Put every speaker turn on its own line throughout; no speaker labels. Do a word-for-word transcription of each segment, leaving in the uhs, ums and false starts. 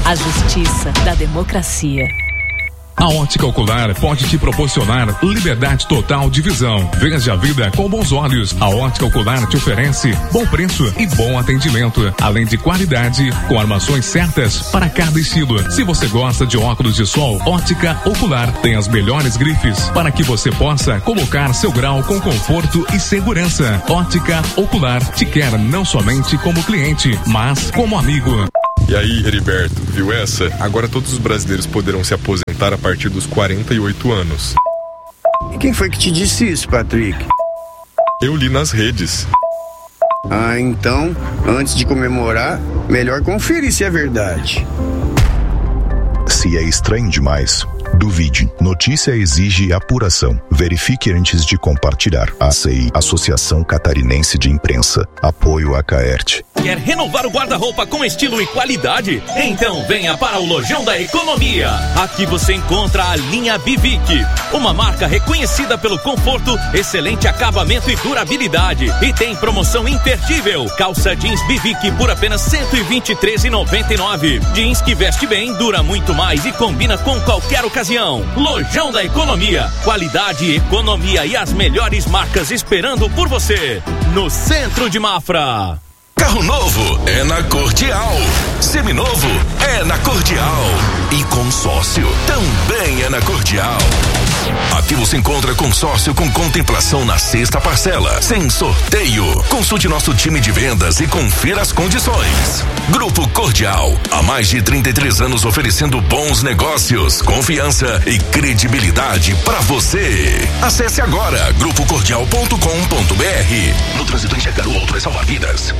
A justiça da democracia.
A Ótica Ocular pode te proporcionar liberdade total de visão. Veja a vida com bons olhos. A Ótica Ocular te oferece bom preço e bom atendimento, além de qualidade, com armações certas para cada estilo. Se você gosta de óculos de sol, Ótica Ocular tem as melhores grifes para que você possa colocar seu grau com conforto e segurança. Ótica Ocular te quer não somente como cliente, mas como amigo.
E aí, Heriberto, viu essa? Agora todos os brasileiros poderão se aposentar a partir dos quarenta e oito anos.
E quem foi que te disse isso, Patrick?
Eu li nas redes.
Ah, então, antes de comemorar, melhor conferir se é verdade.
Se é estranho demais, duvide. Notícia exige apuração. Verifique antes de compartilhar. A C I, Associação Catarinense de Imprensa. Apoio a Caerte.
Quer renovar o guarda-roupa com estilo e qualidade? Então venha para o Lojão da Economia. Aqui você encontra a linha Bivic, uma marca reconhecida pelo conforto, excelente acabamento e durabilidade. E tem promoção imperdível. Calça jeans Bivic por apenas cento e vinte e três reais e noventa e nove centavos. Jeans que veste bem, dura muito mais e combina com qualquer ocasião. Lojão da Economia. Qualidade, economia e as melhores marcas esperando por você. No centro de Mafra.
Carro novo é na Cordial. Seminovo é na Cordial. E consórcio também é na Cordial. Aqui você encontra consórcio com contemplação na sexta parcela, sem sorteio. Consulte nosso time de vendas e confira as condições. Grupo Cordial, há mais de trinta e três anos oferecendo bons negócios, confiança e credibilidade para você. Acesse agora grupo cordial ponto com ponto b r. No trânsito, enxergar o outro é salvar vidas.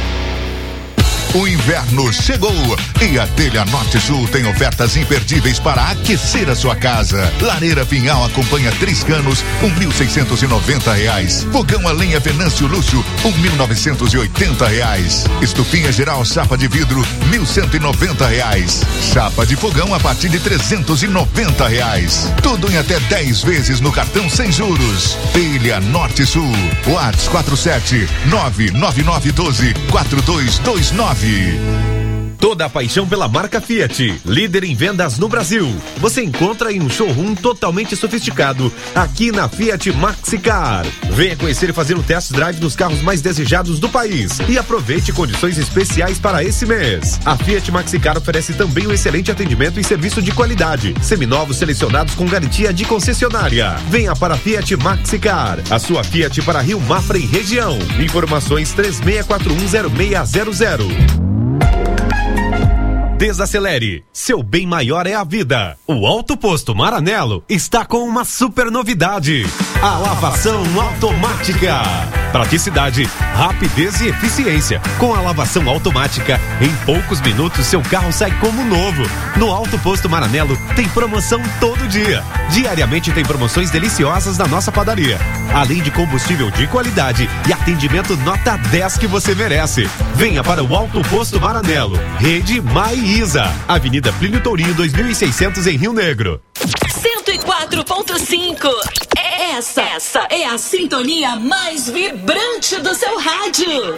O inverno chegou e a Telha Norte Sul tem ofertas imperdíveis para aquecer a sua casa. Lareira Pinhal acompanha três canos, um mil seiscentos e noventa reais. Fogão a lenha Venâncio Luxo, um mil novecentos e oitenta reais. Estufinha geral chapa de vidro, mil cento e noventa reais. Chapa de fogão a partir de trezentos e noventa reais. Tudo em até dez vezes no cartão sem juros. Telha Norte Sul. WhatsApp quatro sete nove nove nove um dois quatro dois dois nove.
Toda a paixão pela marca Fiat, líder em vendas no Brasil, você encontra em um showroom totalmente sofisticado aqui na Fiat Maxicar. Venha conhecer e fazer um test drive dos carros mais desejados do país e aproveite condições especiais para esse mês. A Fiat Maxicar oferece também um excelente atendimento e serviço de qualidade, seminovos selecionados com garantia de concessionária. Venha para a Fiat Maxicar, a sua Fiat para Rio Mafra e região. Informações três seis quatro um zero seis zero zero. Desacelere, seu bem maior é a vida. O Alto Posto Maranello está com uma super novidade: a lavação automática. Praticidade, rapidez e eficiência. Com a lavação automática, em poucos minutos seu carro sai como novo. No Alto Posto Maranello tem promoção todo dia. Diariamente tem promoções deliciosas da nossa padaria, além de combustível de qualidade e atendimento nota dez que você merece. Venha para o Alto Posto Maranello, Rede Maísa, Avenida Plínio Tourinho dois mil e seiscentos em Rio Negro.
cento e quatro ponto cinco. Essa, essa é a sintonia mais vibrante do seu rádio.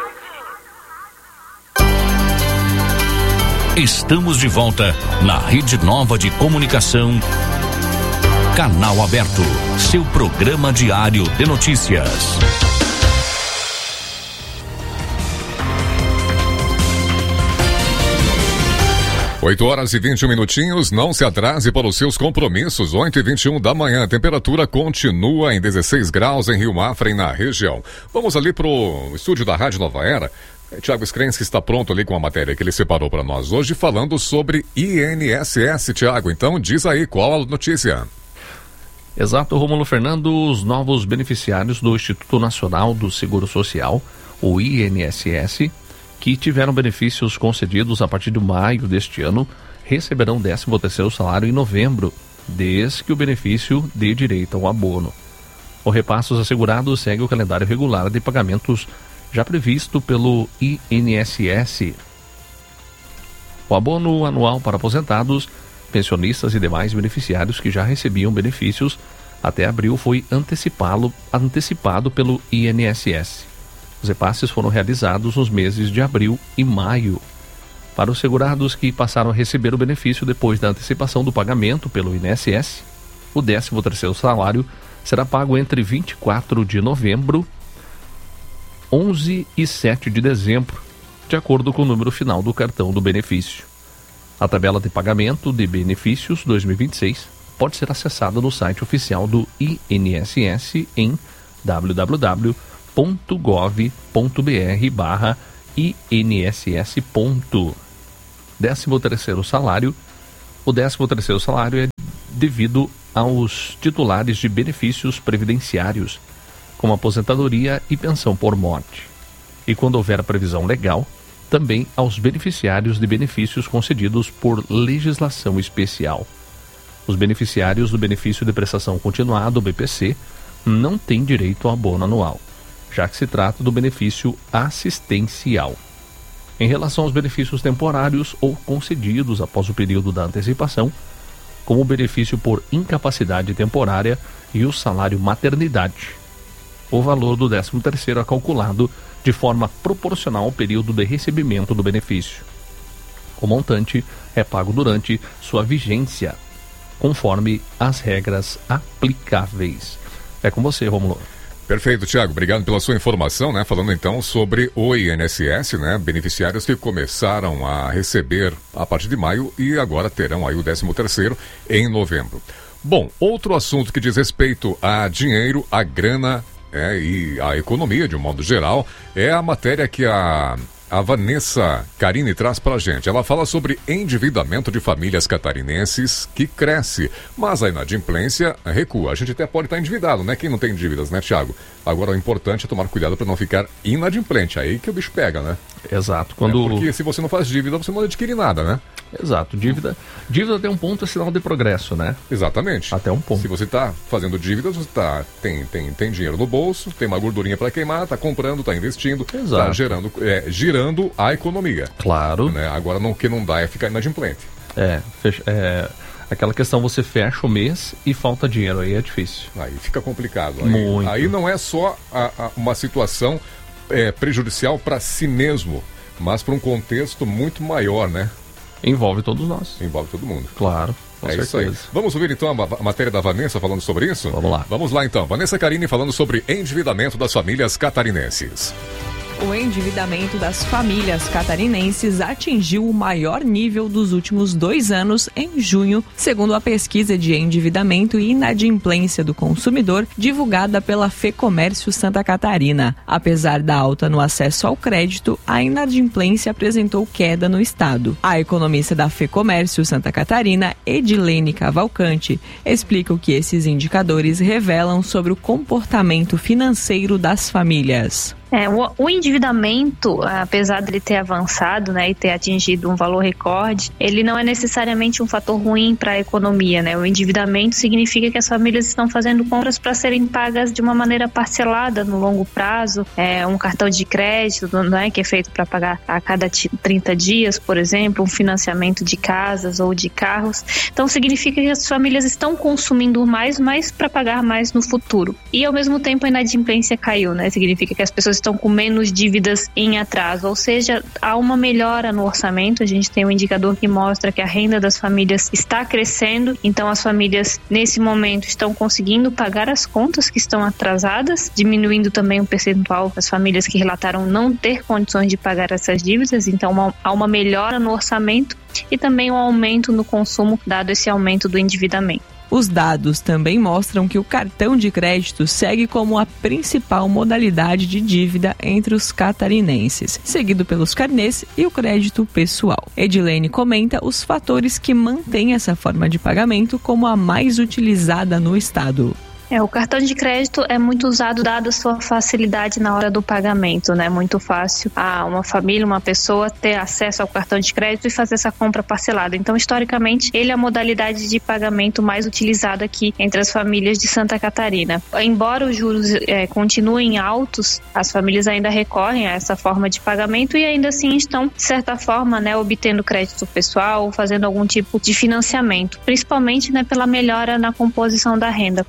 Estamos de volta na Rede Nova de Comunicação. Canal Aberto, seu programa diário de notícias.
oito horas e vinte e um minutinhos, não se atrase para os seus compromissos. oito e vinte e um da manhã, a temperatura continua em dezesseis graus em Rio Mafra e na região. Vamos ali pro estúdio da Rádio Nova Era. Tiago Screns, que está pronto ali com a matéria que ele separou para nós hoje, falando sobre I N S S. Tiago, então diz aí qual a notícia.
Exato, Rômulo Fernando. Os novos beneficiários do Instituto Nacional do Seguro Social, o I N S S, que tiveram benefícios concedidos a partir de maio deste ano, receberão décimo terceiro salário em novembro, desde que o benefício dê direito ao abono. O repasse aos assegurados segue o calendário regular de pagamentos já previsto pelo I N S S. O abono anual para aposentados, pensionistas e demais beneficiários que já recebiam benefícios até abril foi antecipado, antecipado pelo I N S S. Os repasses foram realizados nos meses de abril e maio. Para os segurados que passaram a receber o benefício depois da antecipação do pagamento pelo I N S S, o décimo terceiro salário será pago entre vinte e quatro de novembro, onze e sete de dezembro, de acordo com o número final do cartão do benefício. A tabela de pagamento de benefícios dois mil e vinte e seis pode ser acessada no site oficial do I N S S em w w w ponto gov ponto b r barra I N S S. Décimo terceiro salário. O décimo terceiro salário é devido aos titulares de benefícios previdenciários, como aposentadoria e pensão por morte. E quando houver a previsão legal, também aos beneficiários de benefícios concedidos por legislação especial. Os beneficiários do benefício de prestação continuada, o B P C, não têm direito ao abono anual, já que se trata do benefício assistencial. Em relação aos benefícios temporários ou concedidos após o período da antecipação, como o benefício por incapacidade temporária e o salário maternidade, o valor do décimo terceiro é calculado de forma proporcional ao período de recebimento do benefício. O montante é pago durante sua vigência, conforme as regras aplicáveis. É com você, Romulo.
Perfeito, Tiago. Obrigado pela sua informação, né? Falando então sobre o I N S S, né? Beneficiários que começaram a receber a partir de maio e agora terão aí o décimo terceiro em novembro. Bom, outro assunto que diz respeito a dinheiro, a grana é, e a economia de um modo geral é a matéria que a... A Vanessa Carini traz pra gente. Ela fala sobre endividamento de famílias catarinenses que cresce, mas a inadimplência recua. A gente até pode estar endividado, né? Quem não tem dívidas, né, Tiago? Agora, o importante é tomar cuidado para não ficar inadimplente. Aí que o bicho pega, né?
Exato. Quando...
É porque se você não faz dívida, você não adquire nada, né?
Exato. Dívida, dívida tem um ponto, é sinal de progresso, né?
Exatamente.
Até um ponto.
Se você está fazendo dívidas, você tá, tem, tem, tem dinheiro no bolso, tem uma gordurinha para queimar, está comprando, está investindo, está gerando, é, girando a economia.
Claro.
Né? Agora, não, o que não dá é ficar inadimplente.
É, fecha, é, aquela questão, você fecha o mês e falta dinheiro, aí é difícil.
Aí fica complicado. Aí,
Muito.
Aí não é só a, a, uma situação é, prejudicial para si mesmo, mas para um contexto muito maior, né?
Envolve todos nós.
Envolve todo mundo.
Claro, com
é
certeza.
Isso aí. Vamos ouvir então a, a matéria da Vanessa falando sobre isso?
Vamos lá.
Vamos lá então. Vanessa Carini falando sobre endividamento das famílias catarinenses.
O endividamento das famílias catarinenses atingiu o maior nível dos últimos dois anos em junho, segundo a pesquisa de endividamento e inadimplência do consumidor divulgada pela FEComércio Santa Catarina. Apesar da alta no acesso ao crédito, a inadimplência apresentou queda no estado. A economista da FEComércio Santa Catarina, Edilene Cavalcante, explica o que esses indicadores revelam sobre o comportamento financeiro das famílias.
É, o, o endividamento, apesar de ele ter avançado, né, e ter atingido um valor recorde, ele não é necessariamente um fator ruim para a economia, né? O endividamento significa que as famílias estão fazendo compras para serem pagas de uma maneira parcelada no longo prazo, é um cartão de crédito, não é, que é feito para pagar a cada trinta dias, por exemplo, um financiamento de casas ou de carros. Então significa que as famílias estão consumindo mais, mais para pagar mais no futuro. E ao mesmo tempo a inadimplência caiu, né? Significa que as pessoas estão com menos dívidas em atraso, ou seja, há uma melhora no orçamento. A gente tem um indicador que mostra que a renda das famílias está crescendo, então as famílias nesse momento estão conseguindo pagar as contas que estão atrasadas, diminuindo também o percentual das famílias que relataram não ter condições de pagar essas dívidas. Então uma, há uma melhora no orçamento e também um aumento no consumo, dado esse aumento do endividamento.
Os dados também mostram que o cartão de crédito segue como a principal modalidade de dívida entre os catarinenses, seguido pelos carnês e o crédito pessoal. Edilene comenta os fatores que mantêm essa forma de pagamento como a mais utilizada no estado.
É, o cartão de crédito é muito usado dado a sua facilidade na hora do pagamento, né? Muito fácil a uma família, uma pessoa ter acesso ao cartão de crédito e fazer essa compra parcelada. Então, historicamente, ele é a modalidade de pagamento mais utilizada aqui entre as famílias de Santa Catarina. Embora os juros é, continuem altos, as famílias ainda recorrem a essa forma de pagamento e ainda assim estão, de certa forma, né, obtendo crédito pessoal, fazendo algum tipo de financiamento, principalmente, né, pela melhora na composição da renda, como eu mencionei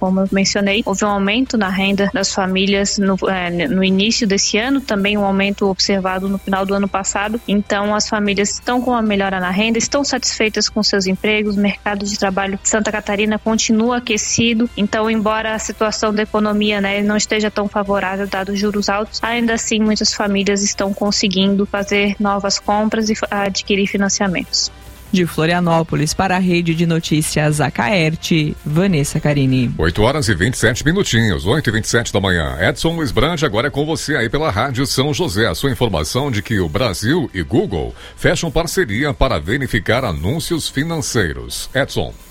mencionei, houve um aumento na renda das famílias no, é, no início desse ano, também um aumento observado no final do ano passado. Então, as famílias estão com uma melhora na renda, estão satisfeitas com seus empregos, o mercado de trabalho de Santa Catarina continua aquecido. Então, embora a situação da economia, né, não esteja tão favorável, dados os juros altos, ainda assim muitas famílias estão conseguindo fazer novas compras e adquirir financiamentos.
De Florianópolis para a Rede de Notícias Acaerte, Vanessa Carini.
oito horas e vinte e sete minutinhos, oito e vinte e sete da manhã. Edson Luiz Brande agora é com você aí pela Rádio São José. A sua informação de que o Brasil e Google fecham parceria para verificar anúncios financeiros. Edson.